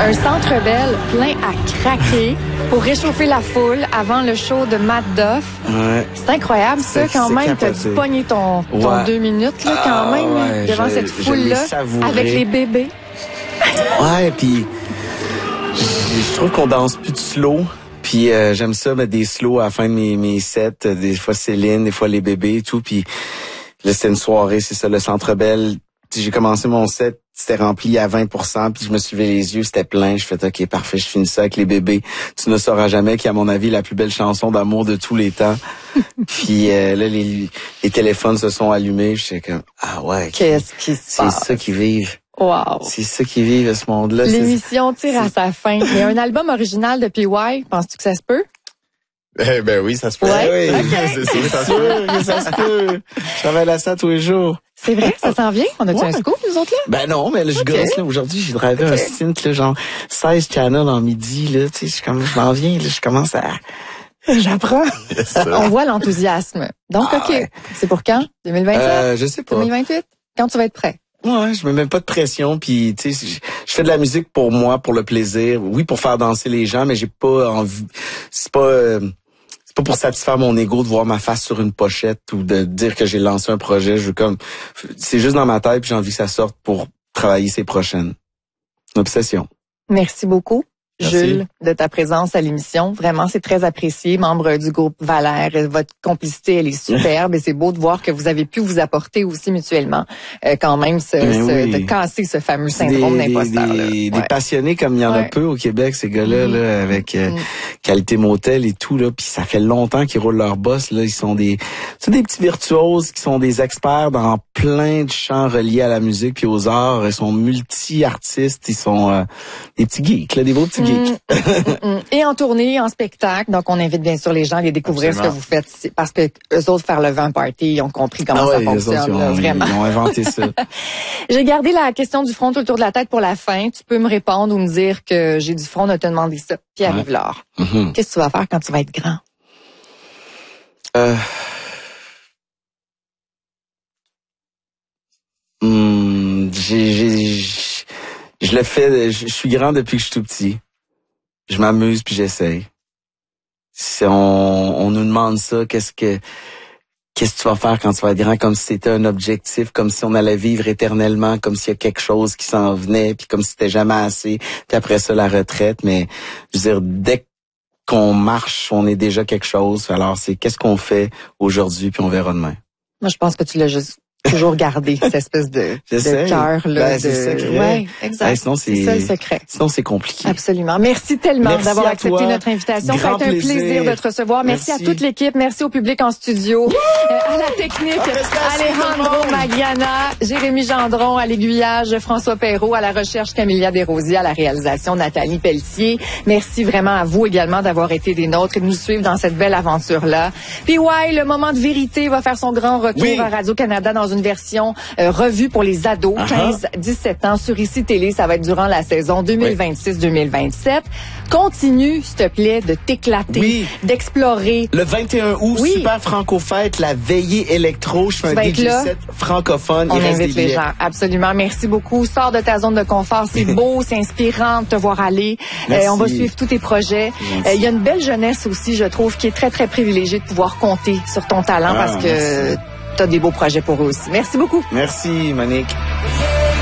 Un Centre Bell plein à craquer pour réchauffer la foule avant le show de Matt Duff. Ouais. C'est incroyable, ça, quand même. T'as dû pogner ton 2 minutes, là, quand même, devant cette foule-là, avec les bébés. Ouais, puis je trouve qu'on danse plus de slow. Puis j'aime ça, mettre des slows à la fin de mes sets. Des fois Céline, des fois les bébés et tout. Puis là, c'était une soirée, c'est ça, le Centre Bell. J'ai commencé mon set, c'était rempli à 20%, puis je me suis levé les yeux, c'était plein. Je fais OK, parfait, je finis ça avec les bébés. Tu ne sauras jamais, qui est à mon avis la plus belle chanson d'amour de tous les temps. Puis là, les téléphones se sont allumés. Je suis comme ouais. Qu'est-ce qui se passe? C'est ça qu'ils vivent. Wow. C'est ça qu'ils vivent à ce monde-là. L'émission tire à sa fin. Il y a un album original de PY. Penses-tu que ça se peut? Ben oui, ça se peut. Ouais. Oui, okay. c'est sûr que ça se peut. Je travaille à ça tous les jours. C'est vrai, ça s'en vient? On a-tu un scoop, nous autres, là? Ben non, mais là, je gosse, là. Aujourd'hui, j'ai drivé un synth, là, genre 16 channels en midi, là. Tu sais, je m'en viens, là. Je commence à... J'apprends. On voit l'enthousiasme. Donc, OK. Ouais. C'est pour quand? 2027? Je sais pas. 2028? Quand tu vas être prêt? Ouais, je me mets pas de pression, puis tu sais, je fais de la musique pour moi, pour le plaisir. Oui, pour faire danser les gens, mais j'ai pas envie... C'est pas pour satisfaire mon ego de voir ma face sur une pochette ou de dire que j'ai lancé un projet. C'est juste dans ma tête, puis j'ai envie que ça sorte pour travailler ses prochaines. Une obsession. Merci beaucoup, Merci. Jules, de ta présence à l'émission. Vraiment, c'est très apprécié. Membre du groupe Valère, votre complicité, elle est superbe et c'est beau de voir que vous avez pu vous apporter aussi mutuellement quand même de casser ce fameux syndrome d'imposteur. Des passionnés comme il y en a peu au Québec, ces gars-là, là, avec Qualité Motel et tout, là, puis ça fait longtemps qu'ils roulent leur boss, là. Ils sont des petits virtuoses qui sont des experts dans plein de champs reliés à la musique puis aux arts. Ils sont multi-artistes, ils sont des petits geeks, là, des beaux petits geeks. Et en tournée, en spectacle, donc on invite bien sûr les gens à les découvrir. Absolument. Ce que vous faites, parce que eux autres faire le vin party, ils ont compris comment ça fonctionne, là, vraiment. Ils ont inventé ça. J'ai gardé la question du front tout le tour de la tête pour la fin. Tu peux me répondre ou me dire que j'ai du front de te demander ça. Pierre Yvelard. Qu'est-ce que tu vas faire quand tu vas être grand? Je le fais, je suis grand depuis que je suis tout petit. Je m'amuse puis j'essaye. Si on nous demande ça, qu'est-ce que tu vas faire quand tu vas être grand, comme si c'était un objectif, comme si on allait vivre éternellement, comme s'il y a quelque chose qui s'en venait, puis comme si c'était jamais assez, puis après ça la retraite. Mais je veux dire, dès qu'on marche, on est déjà quelque chose. Alors c'est qu'est-ce qu'on fait aujourd'hui, puis on verra demain. Moi, je pense que tu l'as juste toujours gardé, cette espèce de cœur là. Ben, c'est secret. Ouais, exact. Ben, sinon, c'est ça le secret. Sinon, c'est compliqué. Absolument. Merci tellement Merci d'avoir à accepté toi. notre invitation. Ça a Grand été un plaisir de te recevoir. Merci à toute l'équipe. Merci au public en studio. À la technique, Alejandro Magliana, Jérémy Gendron à l'aiguillage, François Perrault à la recherche, Camilla Desrosiers à la réalisation, Nathalie Pelletier. Merci vraiment à vous également d'avoir été des nôtres et de nous suivre dans cette belle aventure-là. Puis le moment de vérité va faire son grand retour à Radio-Canada dans une version revue pour les ados, 15-17 ans, sur ICI Télé. Ça va être durant la saison 2026-2027. Continue, s'il te plaît, de t'éclater, d'explorer. Le 21 août, Super Franco-Fête, la veillée électro. Je fais un DJ set francophone. On invite les gens. Absolument. Merci beaucoup. Sors de ta zone de confort. C'est beau, c'est inspirant de te voir aller. On va suivre tous tes projets. Il y a une belle jeunesse aussi, je trouve, qui est très, très privilégiée de pouvoir compter sur ton talent parce que tu as des beaux projets pour eux aussi. Merci beaucoup. Merci, Monique.